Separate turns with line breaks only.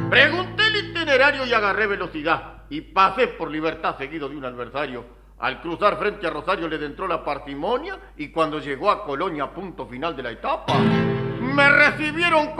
Pregunté el itinerario y agarré velocidad. Y pasé por Libertad seguido de un adversario. Al cruzar frente a Rosario le entró la parsimonia y cuando llegó a Colonia, punto final de la etapa, me recibieron